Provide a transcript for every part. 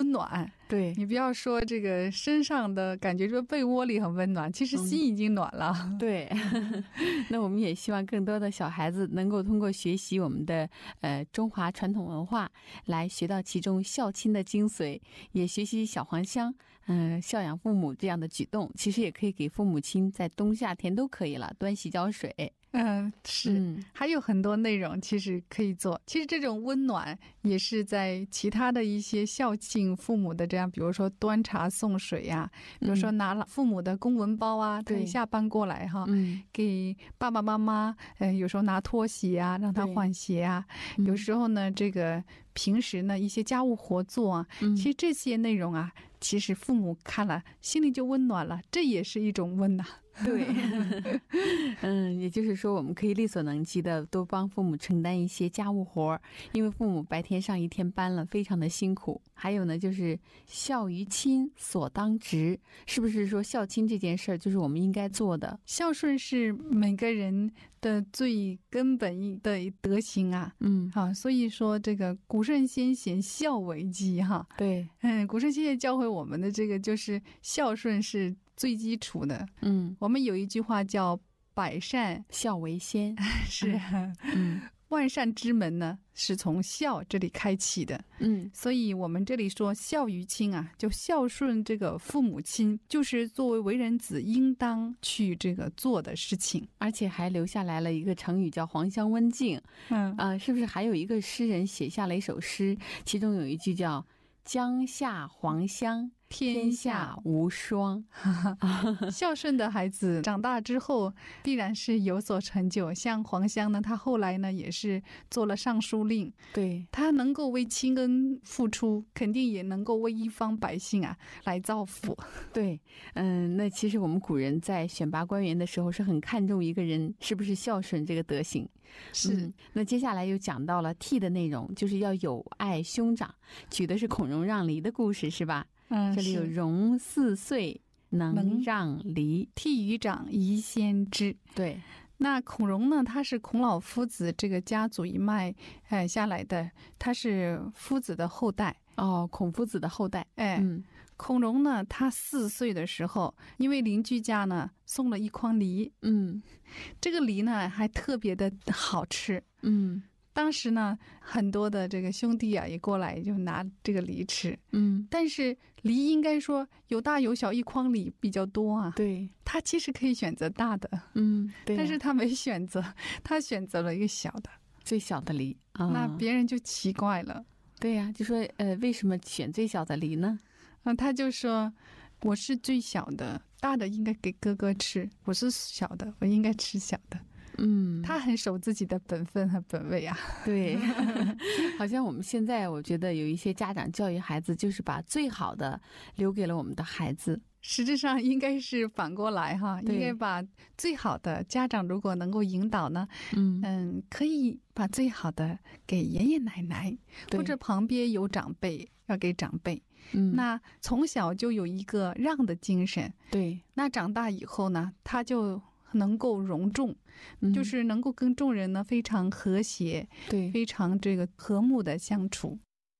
温暖。 对， 你不要说这个身上的感觉这被窝里很温暖，其实心已经暖了。 对，那我们也希望更多的小孩子能够通过学习我们的中华传统文化，来学到其中孝亲的精髓，也学习小黄香孝养父母这样的举动。其实也可以给父母亲在冬夏天都可以了端洗脚水。 是，还有很多内容其实可以做。其实这种温暖也是在其他的一些孝敬父母的这样，比如说端茶送水呀，比如说拿了父母的公文包啊，他一下班过来哈，给爸爸妈妈有时候拿拖鞋啊，让他换鞋啊，有时候呢这个平时呢一些家务活做啊，其实这些内容啊，其实父母看了心里就温暖了，这也是一种温暖。 对，也就是说我们可以力所能及的多帮父母承担一些家务活，因为父母白天上一天班了，非常的辛苦。还有呢，就是孝于亲所当执，是不是说孝亲这件事儿就是我们应该做的？ 孝顺是每个人的最根本的德行啊，所以说这个古圣先贤孝为基哈。 对， 古圣先贤教会我们的这个就是孝顺是最基础的。我们有一句话叫百善孝为先， 是，万善之门呢是从孝这里开启的。所以我们这里说孝于亲啊，就孝顺这个父母亲，就是作为为人子应当去这个做的事情。 而且还留下来了一个成语叫黄香温径。是不是还有一个诗人写下了一首诗，其中有一句叫江夏黄香天下无双。 孝顺的孩子长大之后必然是有所成就，像黄香呢，他后来呢也是做了尚书令， 对， 他能够为亲恩付出，肯定也能够为一方百姓啊来造福。 对，那其实我们古人在选拔官员的时候是很看重一个人是不是孝顺这个德行。 是， 那接下来又讲到了悌的内容，就是要有爱兄长，举的是孔融让梨的故事，是吧？这里有融4岁能让梨， 悌于长宜先知。 对， 那孔融呢，他是孔老夫子这个家族一脉下来的，他是夫子的后代。 孔夫子的后代。 孔融呢，他4岁的时候，因为邻居家呢送了一筐梨，这个梨呢还特别的好吃。当时呢，很多的这个兄弟啊也过来就拿这个梨吃。但是梨应该说有大有小，一筐梨比较多啊。 对， 他其实可以选择大的， 对， 但是他没选择，他选择了一个小的， 最小的梨。 那别人就奇怪了。 对呀，就说为什么选最小的梨呢？ 他就说我是最小的，大的应该给哥哥吃，我是小的，我应该吃小的。他很守自己的本分和本位啊。 对，好像我们现在我觉得有一些家长教育孩子，就是把最好的留给了我们的孩子。 实质上应该是反过来哈，应该把最好的，家长如果能够引导呢，可以把最好的给爷爷奶奶，或者旁边有长辈要给长辈。那从小就有一个让的精神。 对， 那长大以后呢，他就能够容众，就是能够跟众人呢非常和谐， 对， 非常这个和睦的相处。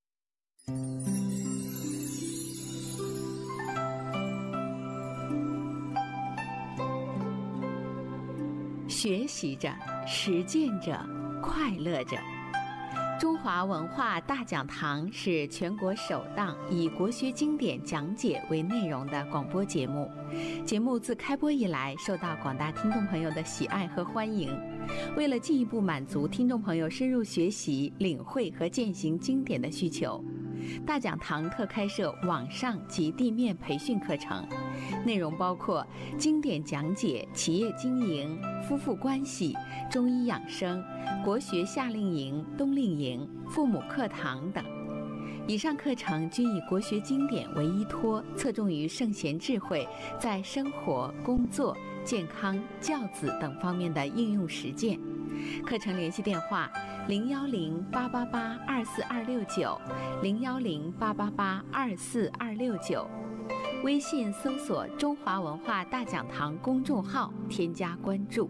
学习着，实践着，快乐着。中华文化大讲堂是全国首档以国学经典讲解为内容的广播节目。节目自开播以来，受到广大听众朋友的喜爱和欢迎。为了进一步满足听众朋友深入学习、领会和践行经典的需求，大讲堂特开设网上及地面培训课程，内容包括经典讲解、企业经营、夫妇关系、中医养生、国学夏令营、冬令营、父母课堂等。以上课程均以国学经典为依托，侧重于圣贤智慧在生活、工作、健康、教子等方面的应用实践。课程联系电话：010-888-24269，010-888-24269。微信搜索“中华文化大讲堂”公众号，添加关注。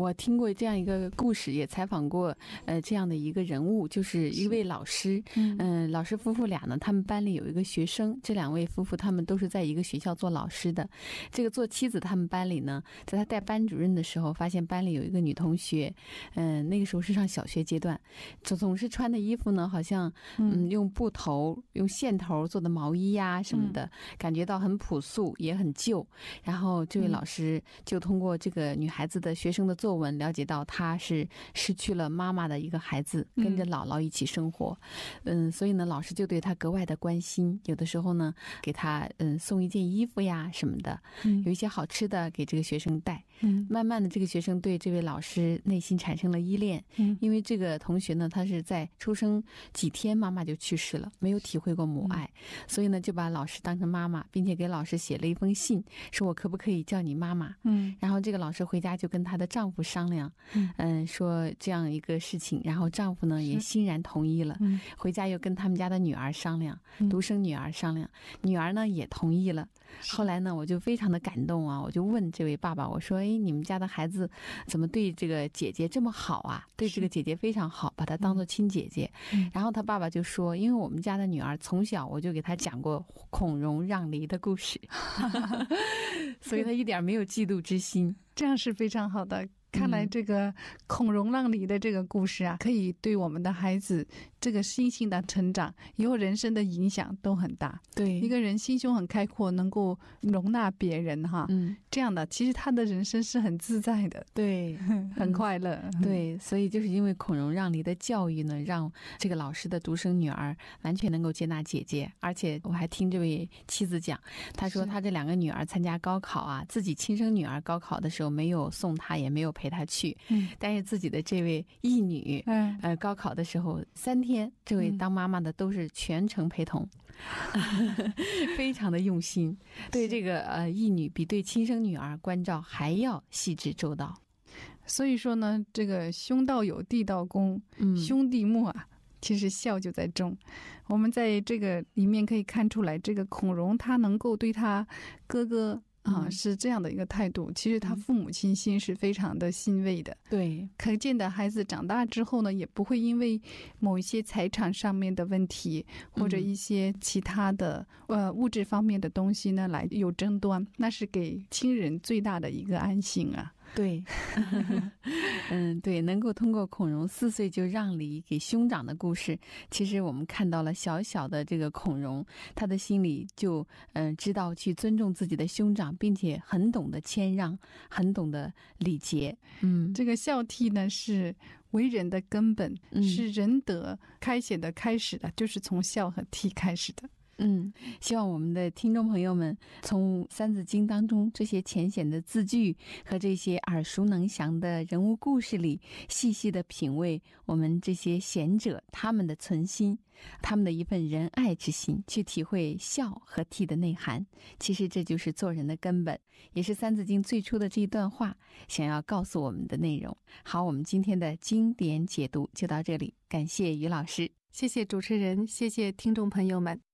我听过这样一个故事，也采访过这样的一个人物，就是一位老师。老师夫妇俩呢，他们班里有一个学生，这2位夫妇他们都是在一个学校做老师的。这个做妻子他们班里呢，在他带班主任的时候，发现班里有一个女同学，那个时候是上小学阶段，总是穿的衣服呢，好像用布头、用线头做的毛衣呀什么的，感觉到很朴素，也很旧。然后这位老师就通过这个女孩子的学生的作文，了解到她是失去了妈妈的一个孩子，跟着姥姥一起生活。所以呢，老师就对她格外的关心，有的时候呢，给她送一件衣服呀什么的，有一些好吃的给这个学生带。慢慢的，这个学生对这位老师内心产生了依恋。因为这个同学呢，他是在出生几天妈妈就去世了，没有体会过母爱，所以呢，就把老师当成妈妈，并且给老师写了一封信，说我可不可以叫你妈妈？然后这个老师回家就跟她的丈夫商量，说这样一个事情，然后丈夫呢也欣然同意了。回家又跟他们家的女儿商量，独生女儿商量，女儿呢也同意了。后来呢，我就非常的感动啊，我就问这位爸爸，我说：“哎，你们家的孩子怎么对这个姐姐这么好啊？对这个姐姐非常好，把她当做亲姐姐。”然后他爸爸就说：“因为我们家的女儿从小我就给她讲过孔融让梨的故事，所以她一点没有嫉妒之心。” 这样是非常好的。看来这个孔融让梨的这个故事啊，可以对我们的孩子这个心性的成长，以后人生的影响都很大。 对， 一个人心胸很开阔，能够容纳别人哈，这样的其实他的人生是很自在的， 对， 很快乐。 对，所以就是因为孔融让梨的教育呢，让这个老师的独生女儿完全能够接纳姐姐。而且我还听这位妻子讲，她说她这2个女儿参加高考啊，自己亲生女儿高考的时候没有送她，也没有陪她去，但是自己的这位义女，高考的时候3天，这位当妈妈的都是全程陪同。非常的用心，对这个义女比对亲生女儿关照还要细致周到。 所以说呢，这个兄道友，弟道恭，兄弟睦啊，其实孝就在中。我们在这个里面可以看出来，这个孔融他能够对他哥哥是这样的一个态度，其实他父母亲心是非常的欣慰的。 对， 可见的孩子长大之后呢，也不会因为某一些财产上面的问题，或者一些其他的物质方面的东西呢来有争端，那是给亲人最大的一个安心啊。 对，对，能够通过孔融4岁就让梨给兄长的故事，其实我们看到了小小的这个孔融，他的心里就知道去尊重自己的兄长，并且很懂得谦让，很懂得礼节。 这个孝悌呢是为人的根本，是仁德开显的开始的，就是从孝和悌开始的。 希望我们的听众朋友们从《三字经》当中这些浅显的字句和这些耳熟能详的人物故事里，细细的品味我们这些贤者他们的存心，他们的一份仁爱之心，去体会孝和悌的内涵。其实这就是做人的根本，也是《三字经》最初的这一段话想要告诉我们的内容。好，我们今天的经典解读就到这里，感谢于老师， 谢谢主持人，谢谢听众朋友们。